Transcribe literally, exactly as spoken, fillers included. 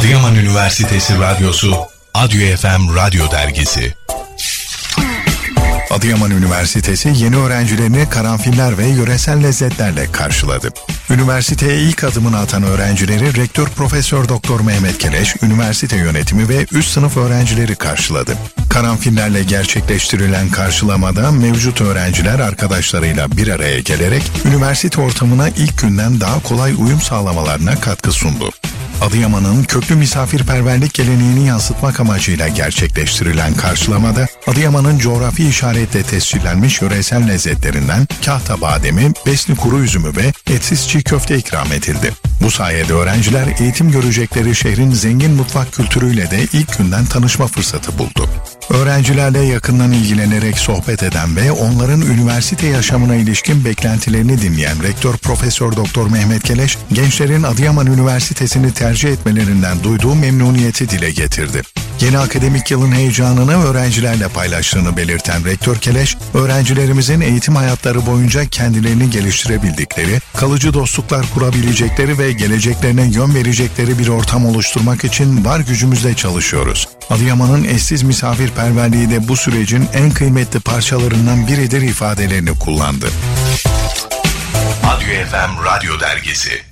Adıyaman Üniversitesi Radyosu, Adyo F M Radyo Dergisi. Adıyaman Üniversitesi yeni öğrencilerini karanfiller ve yöresel lezzetlerle karşıladı. Üniversiteye ilk adımını atan öğrencileri Rektör Profesör Doktor Mehmet Keleş, üniversite yönetimi ve üst sınıf öğrencileri karşıladı. Karanfillerle gerçekleştirilen karşılamada mevcut öğrenciler arkadaşlarıyla bir araya gelerek üniversite ortamına ilk günden daha kolay uyum sağlamalarına katkı sundu. Adıyaman'ın köklü misafirperverlik geleneğini yansıtmak amacıyla gerçekleştirilen karşılamada Adıyaman'ın coğrafi işaretle tescillenmiş yöresel lezzetlerinden kahta bademi, besni kuru üzümü ve etsiz çiğ köfte ikram edildi. Bu sayede öğrenciler eğitim görecekleri şehrin zengin mutfak kültürüyle de ilk günden tanışma fırsatı buldu. Öğrencilerle yakından ilgilenerek sohbet eden ve onların üniversite yaşamına ilişkin beklentilerini dinleyen Rektör Profesör Doktor Mehmet Keleş, gençlerin Adıyaman Üniversitesi'ni tercih etmelerinden duyduğu memnuniyeti dile getirdi. Yeni akademik yılın heyecanını öğrencilerle paylaştığını belirten Rektör Keleş, öğrencilerimizin eğitim hayatları boyunca kendilerini geliştirebildikleri, kalıcı dostluklar kurabilecekleri ve geleceklerine yön verecekleri bir ortam oluşturmak için var gücümüzle çalışıyoruz. Adıyaman'ın eşsiz misafirperverliği de bu sürecin en kıymetli parçalarından biridir ifadelerini kullandı. Adyo F M Radyo Dergisi.